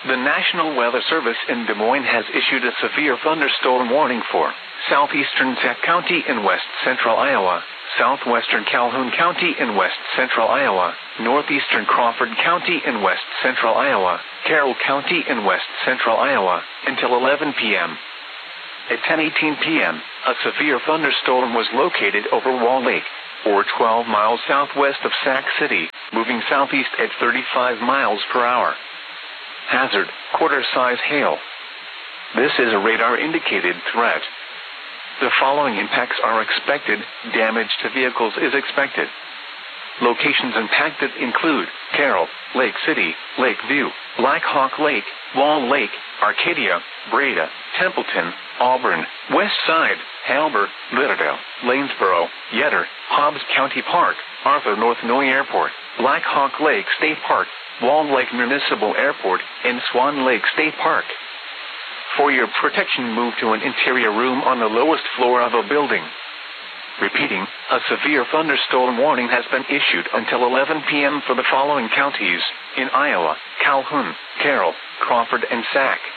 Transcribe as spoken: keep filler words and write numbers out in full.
The National Weather Service in Des Moines has issued a severe thunderstorm warning for southeastern Sac County in west central Iowa, southwestern Calhoun County in west central Iowa, northeastern Crawford County in west central Iowa, Carroll County in west central Iowa, until eleven p m At ten eighteen p m, a severe thunderstorm was located over Wall Lake, or twelve miles southwest of Sac City, moving southeast at thirty-five miles per hour. Hazard, quarter-size hail. This is a radar-indicated threat. The following impacts are expected. Damage to vehicles is expected. Locations impacted include Carroll, Lake City, Lakeview, Black Hawk Lake, Wall Lake, Arcadia, Breda, Templeton, Auburn, West Side, Halbert, Littledale, Lanesboro, Yetter, Hobbs County Park, Arthur North Noy Airport, Black Hawk Lake State Park, Wall Lake Municipal Airport, and Swan Lake State Park. For your protection, move to an interior room on the lowest floor of a building. Repeating, a severe thunderstorm warning has been issued until eleven p m for the following counties in Iowa: Calhoun, Carroll, Crawford, and Sac.